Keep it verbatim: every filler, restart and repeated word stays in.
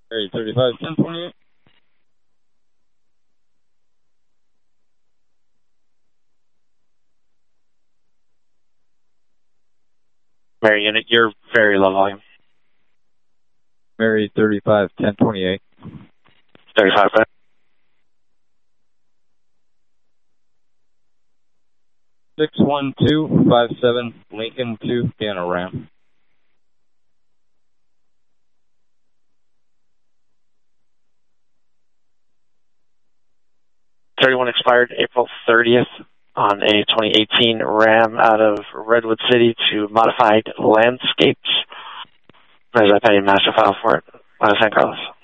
Mary thirty-five, ten twenty-eight. Mary unit, you're very low volume. Mary thirty-five, ten twenty-eight. thirty-five, right? six one two five seven Lincoln two Danoram. thirty-one expired April thirtieth on a twenty eighteen Ram out of Redwood City to Modified Landscapes. There's that petty master file for it. San Carlos.